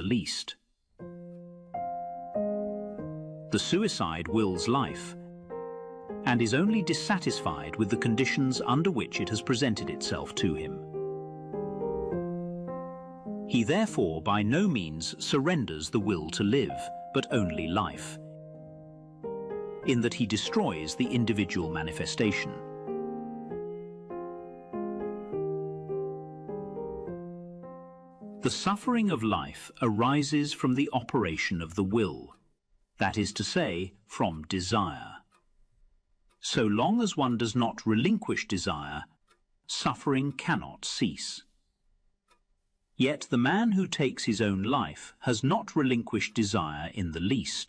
least. The suicide wills life and is only dissatisfied with the conditions under which it has presented itself to him. He therefore by no means surrenders the will to live, but only life, in that he destroys the individual manifestation. The suffering of life arises from the operation of the will, that is to say, from desire. So long as one does not relinquish desire, suffering cannot cease. Yet the man who takes his own life has not relinquished desire in the least.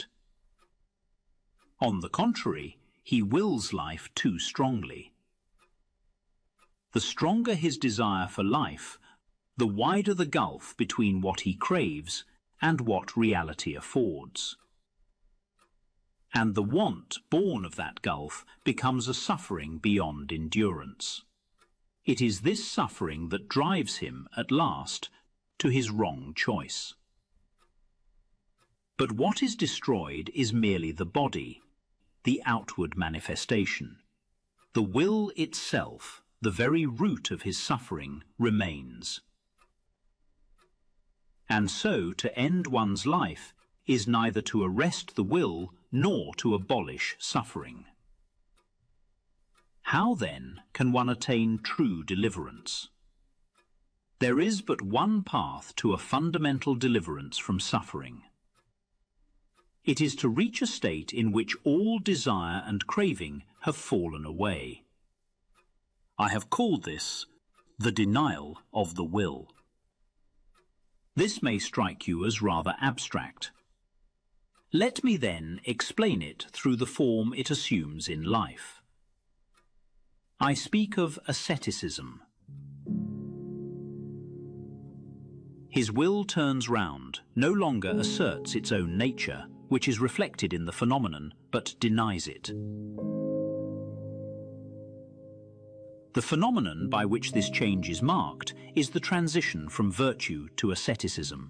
On the contrary, he wills life too strongly. The stronger his desire for life, the wider the gulf between what he craves and what reality affords. And the want born of that gulf becomes a suffering beyond endurance. It is this suffering that drives him, at last, to his wrong choice. But what is destroyed is merely the body, the outward manifestation. The will itself, the very root of his suffering, remains. And so to end one's life is neither to arrest the will nor to abolish suffering. How then can one attain true deliverance? There is but one path to a fundamental deliverance from suffering. It is to reach a state in which all desire and craving have fallen away. I have called this the denial of the will. This may strike you as rather abstract. Let me then explain it through the form it assumes in life. I speak of asceticism. His will turns round, no longer asserts its own nature, which is reflected in the phenomenon, but denies it. The phenomenon by which this change is marked is the transition from virtue to asceticism.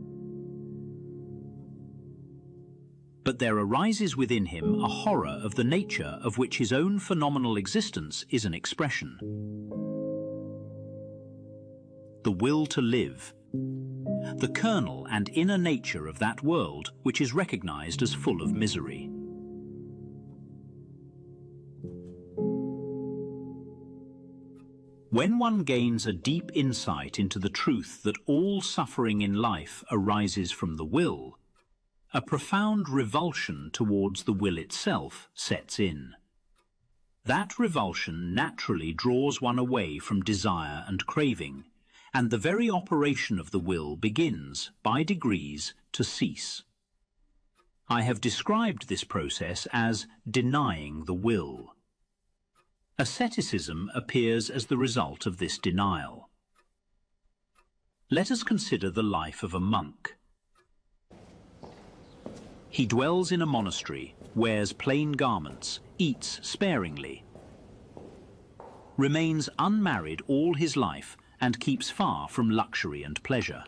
But there arises within him a horror of the nature of which his own phenomenal existence is an expression. The will to live, the kernel and inner nature of that world which is recognized as full of misery. When one gains a deep insight into the truth that all suffering in life arises from the will, a profound revulsion towards the will itself sets in. That revulsion naturally draws one away from desire and craving, and the very operation of the will begins, by degrees, to cease. I have described this process as denying the will. Asceticism appears as the result of this denial. Let us consider the life of a monk. He dwells in a monastery, wears plain garments, eats sparingly, remains unmarried all his life, and keeps far from luxury and pleasure.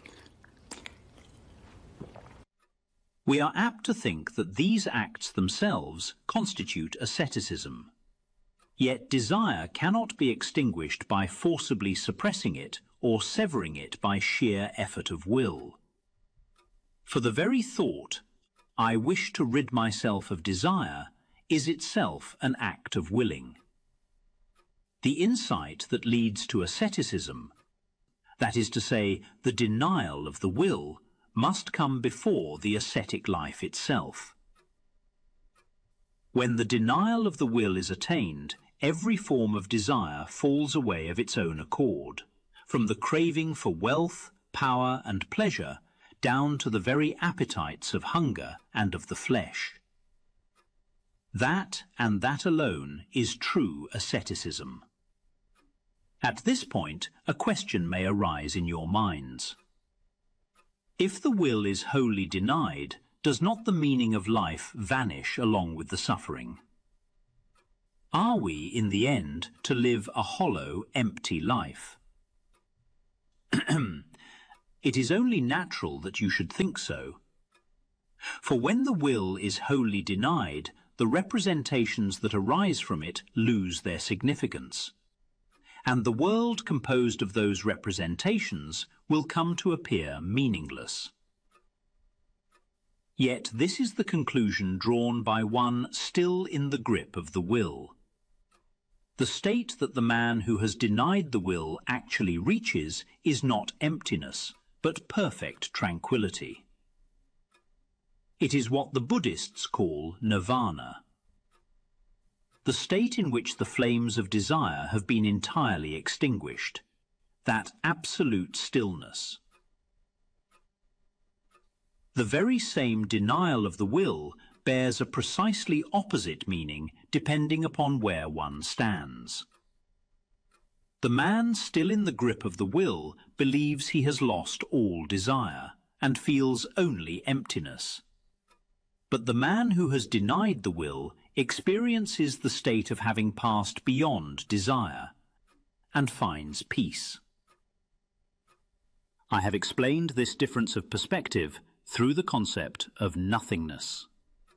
We are apt to think that these acts themselves constitute asceticism. Yet desire cannot be extinguished by forcibly suppressing it or severing it by sheer effort of will. For the very thought, I wish to rid myself of desire, is itself an act of willing. The insight that leads to asceticism, that is to say, the denial of the will, must come before the ascetic life itself. When the denial of the will is attained, every form of desire falls away of its own accord, from the craving for wealth, power, and pleasure, down to the very appetites of hunger and of the flesh. That, and that alone, is true asceticism. At this point, a question may arise in your minds. If the will is wholly denied, does not the meaning of life vanish along with the suffering? Are we, in the end, to live a hollow, empty life? It is only natural that you should think so. For when the will is wholly denied, the representations that arise from it lose their significance, and the world composed of those representations will come to appear meaningless. Yet this is the conclusion drawn by one still in the grip of the will. The state that the man who has denied the will actually reaches is not emptiness, but perfect tranquility. It is what the Buddhists call nirvana, the state in which the flames of desire have been entirely extinguished, that absolute stillness. The very same denial of the will bears a precisely opposite meaning depending upon where one stands. The man still in the grip of the will believes he has lost all desire and feels only emptiness. But the man who has denied the will experiences the state of having passed beyond desire and finds peace. I have explained this difference of perspective through the concept of nothingness.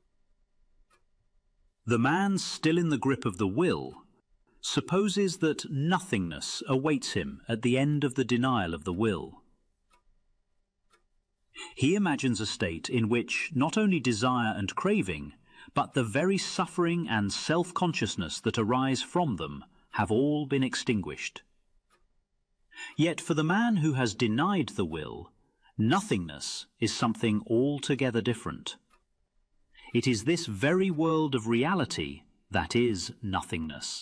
The man still in the grip of the will supposes that nothingness awaits him at the end of the denial of the will. He imagines a state in which not only desire and craving, but the very suffering and self-consciousness that arise from them have all been extinguished. Yet for the man who has denied the will, nothingness is something altogether different. It is this very world of reality that is nothingness.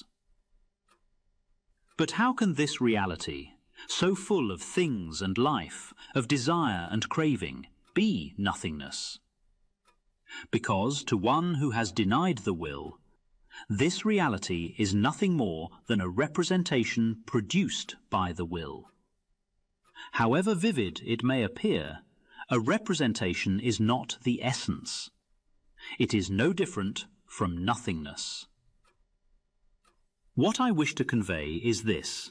But how can this reality, so full of things and life, of desire and craving, be nothingness? Because to one who has denied the will, this reality is nothing more than a representation produced by the will. However vivid it may appear, a representation is not the essence. It is no different from nothingness. What I wish to convey is this.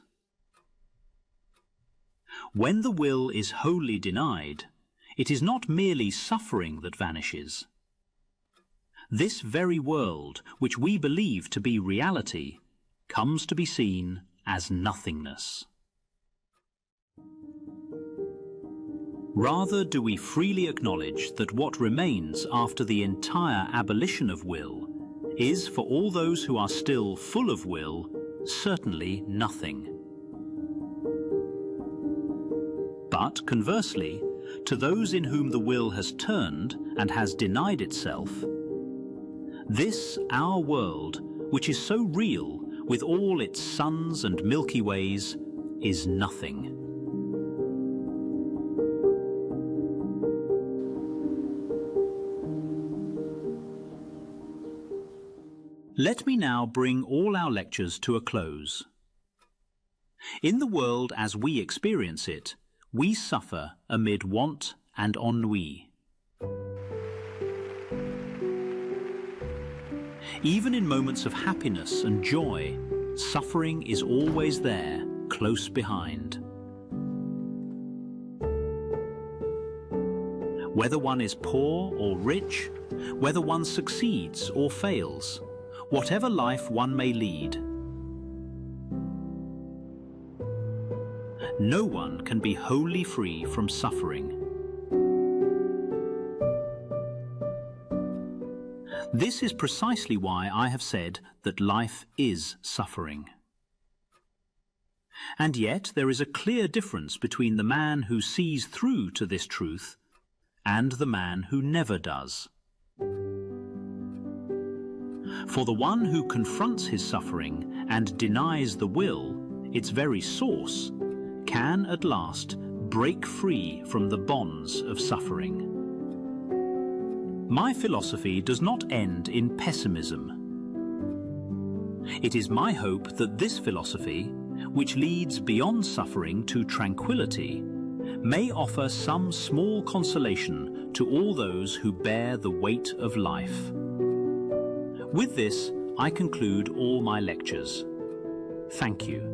When the will is wholly denied, it is not merely suffering that vanishes. This very world, which we believe to be reality, comes to be seen as nothingness. Rather do we freely acknowledge that what remains after the entire abolition of will is, for all those who are still full of will, certainly nothing. But conversely, to those in whom the will has turned and has denied itself, this our world, which is so real with all its suns and Milky Ways, is nothing. Let me now bring all our lectures to a close. In the world as we experience it, we suffer amid want and ennui. Even in moments of happiness and joy, suffering is always there, close behind. Whether one is poor or rich, whether one succeeds or fails, whatever life one may lead, no one can be wholly free from suffering. This is precisely why I have said that life is suffering. And yet there is a clear difference between the man who sees through to this truth and the man who never does. For the one who confronts his suffering and denies the will, its very source, can at last break free from the bonds of suffering. My philosophy does not end in pessimism. It is my hope that this philosophy, which leads beyond suffering to tranquility, may offer some small consolation to all those who bear the weight of life. With this, I conclude all my lectures. Thank you.